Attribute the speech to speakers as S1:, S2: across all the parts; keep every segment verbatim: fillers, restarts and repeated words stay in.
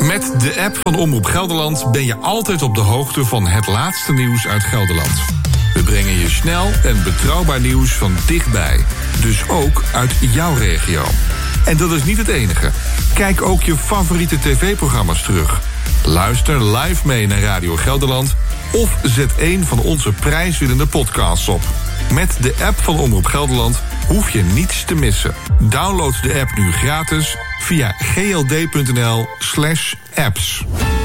S1: Met de app van Omroep Gelderland ben je altijd op de hoogte van het laatste nieuws uit Gelderland. We brengen je snel en betrouwbaar nieuws van dichtbij. Dus ook uit jouw regio. En dat is niet het enige. Kijk ook je favoriete tv-programma's terug. Luister live mee naar Radio Gelderland of zet een van onze prijswinnende podcasts op. Met de app van Omroep Gelderland hoef je niets te missen. Download de app nu gratis via gld.nl slash apps.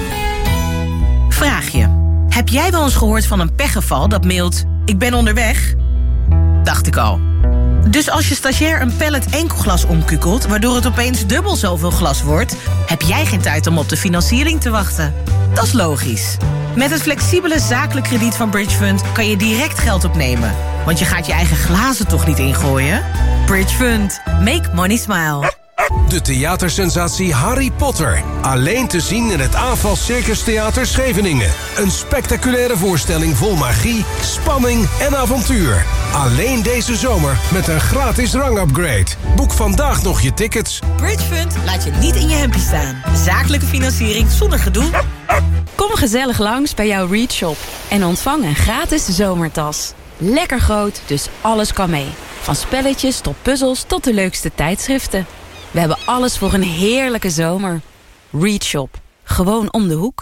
S2: Vraag je. Heb jij wel eens gehoord van een pechgeval dat mailt... ik ben onderweg? Dacht ik al. Dus als je stagiair een pallet enkelglas omkukelt... waardoor het opeens dubbel zoveel glas wordt... heb jij geen tijd om op de financiering te wachten. Dat is logisch. Met het flexibele zakelijk krediet van Bridgefund... kan je direct geld opnemen. Want je gaat je eigen glazen toch niet ingooien? Bridgefund. Make money smile.
S3: De theatersensatie Harry Potter. Alleen te zien in het Aanval Circus Theater Scheveningen. Een spectaculaire voorstelling vol magie, spanning en avontuur. Alleen deze zomer met een gratis rangupgrade. Boek vandaag nog je tickets.
S2: Bridgefund laat je niet in je hempie staan. Zakelijke financiering zonder gedoe.
S4: Kom gezellig langs bij jouw Read Shop en ontvang een gratis zomertas. Lekker groot, dus alles kan mee. Van spelletjes tot puzzels tot de leukste tijdschriften. We hebben alles voor een heerlijke zomer. Read Shop. Gewoon om de hoek.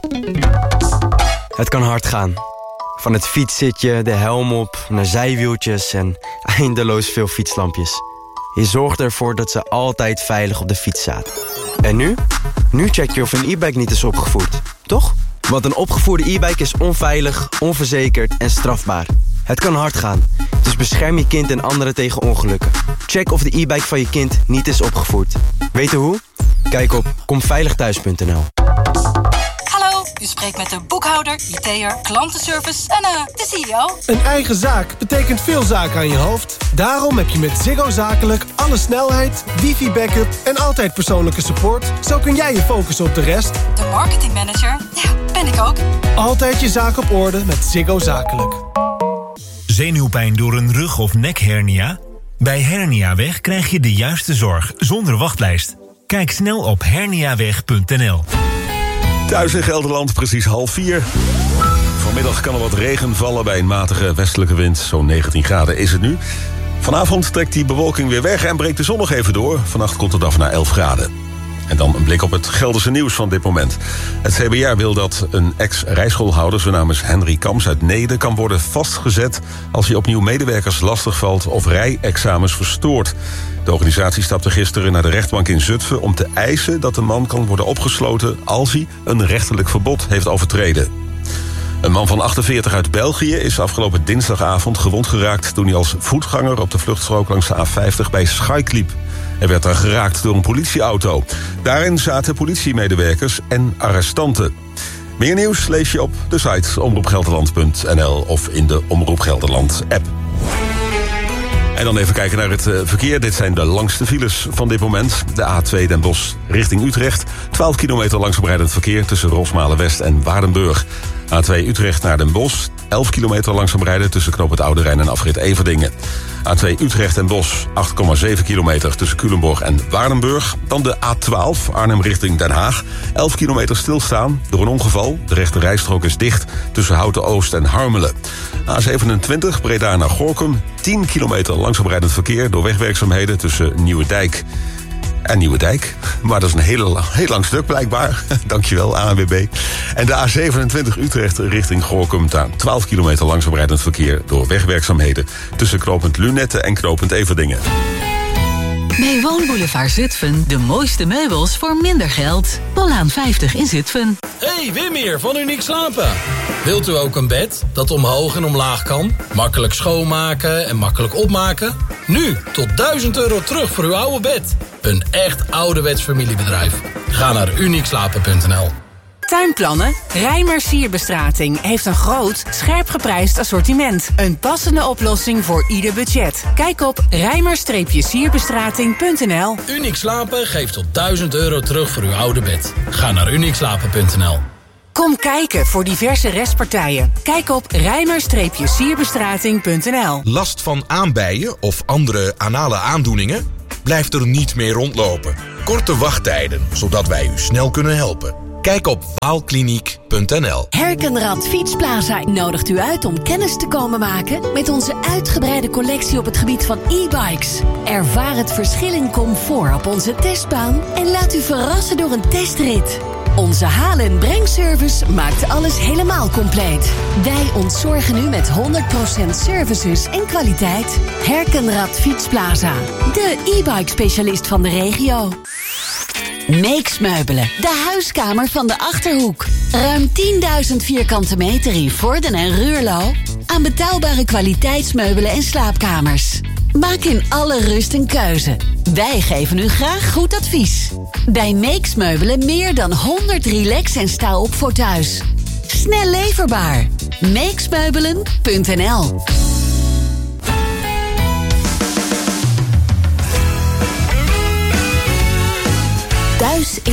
S5: Het kan hard gaan. Van het fietszitje, de helm op, naar zijwieltjes en eindeloos veel fietslampjes. Je zorgt ervoor dat ze altijd veilig op de fiets zaten. En nu? Nu check je of een e-bike niet is opgevoerd. Toch? Want een opgevoerde e-bike is onveilig, onverzekerd en strafbaar. Het kan hard gaan, dus bescherm je kind en anderen tegen ongelukken. Check of de e-bike van je kind niet is opgevoerd. Weten hoe? Kijk op komveiligthuis punt n l.
S6: Hallo, u spreekt met de boekhouder, I T'er, klantenservice en uh, de C E O.
S7: Een eigen zaak betekent veel zaken aan je hoofd. Daarom heb je met Ziggo Zakelijk alle snelheid, wifi-backup en altijd persoonlijke support. Zo kun jij je focussen op de rest.
S6: De marketingmanager, ja, ben ik ook.
S7: Altijd je zaak op orde met Ziggo Zakelijk.
S8: Zenuwpijn door een rug- of nekhernia? Bij Herniaweg krijg je de juiste zorg zonder wachtlijst. Kijk snel op herniaweg punt n l.
S9: Thuis in Gelderland, precies half vier. Vanmiddag kan er wat regen vallen bij een matige westelijke wind. Zo'n negentien graden is het nu. Vanavond trekt die bewolking weer weg en breekt de zon nog even door. Vannacht komt het af naar elf graden. En dan een blik op het Gelderse nieuws van dit moment. Het C B R wil dat een ex-rijschoolhouder, zijn naam is Henry Kams uit Neede, kan worden vastgezet als hij opnieuw medewerkers lastigvalt of rijexamens verstoort. De organisatie stapte gisteren naar de rechtbank in Zutphen om te eisen dat de man kan worden opgesloten als hij een rechterlijk verbod heeft overtreden. Een man van achtenveertig uit België is afgelopen dinsdagavond gewond geraakt toen hij als voetganger op de vluchtstrook langs de A vijftig bij Schaik liep. Hij werd dan geraakt door een politieauto. Daarin zaten politiemedewerkers en arrestanten. Meer nieuws lees je op de site omroep gelderland punt n l of in de Omroep Gelderland app. En dan even kijken naar het verkeer. Dit zijn de langste files van dit moment. De A twee Den Bosch richting Utrecht. twaalf kilometer langzaam rijdend verkeer tussen Rosmalen-West en Waardenburg. A twee Utrecht naar Den Bosch. elf kilometer langzaam rijden tussen Knoop het Oude Rijn en afrit Everdingen. A twee Utrecht en Bosch, acht komma zeven kilometer tussen Culemborg en Waardenburg. Dan de A twaalf, Arnhem richting Den Haag. elf kilometer stilstaan door een ongeval. De rechte rijstrook is dicht tussen Houten Oost en Harmelen. A zevenentwintig, Breda naar Gorinchem. tien kilometer langzaam rijdend verkeer door wegwerkzaamheden tussen Nieuwedijk en Nieuwedijk. Maar dat is een heel, heel lang stuk blijkbaar. Dankjewel, A N W B. En de A zevenentwintig Utrecht richting Gorinchem. Daar twaalf kilometer langzaam rijdend verkeer door wegwerkzaamheden tussen knooppunt Lunette en knooppunt Everdingen.
S10: Bij Woonboulevard Zutphen de mooiste meubels voor minder geld. Bollaan vijftig in Zutphen.
S11: Hey, Wim hier van Uniek Slapen. Wilt u ook een bed dat omhoog en omlaag kan? Makkelijk schoonmaken en makkelijk opmaken? Nu tot duizend euro terug voor uw oude bed. Een echt ouderwets familiebedrijf. Ga naar uniek slapen punt n l.
S12: Tuinplannen? Rijmer Sierbestrating heeft een groot, scherp geprijsd assortiment. Een passende oplossing voor ieder budget. Kijk op rijmer sierbestrating punt n l.
S11: Uniek Slapen geeft tot duizend euro terug voor uw oude bed. Ga naar uniek slapen punt n l.
S12: Kom kijken voor diverse restpartijen. Kijk op rijmer sierbestrating punt n l.
S13: Last van aanbijen of andere anale aandoeningen? blijft er niet meer rondlopen. Korte wachttijden, zodat wij u snel kunnen helpen. Kijk op waalkliniek punt n l.
S14: Herkenrad Fietsplaza nodigt u uit om kennis te komen maken met onze uitgebreide collectie op het gebied van e-bikes. Ervaar het verschil in comfort op onze testbaan en laat u verrassen door een testrit. Onze haal- en brengservice maakt alles helemaal compleet. Wij ontzorgen u met honderd procent services en kwaliteit. Herkenrad Fietsplaza, de e-bike specialist van de regio. Meeks Meubelen, de huiskamer van de Achterhoek. Ruim tienduizend vierkante meter in Vorden en Ruurlo. Aan betaalbare kwaliteitsmeubelen en slaapkamers. Maak in alle rust een keuze. Wij geven u graag goed advies. Bij Meeks Meubelen meer dan honderd relax- en sta-op voor thuis. Snel leverbaar. meeksmeubelen punt n l. Thuis in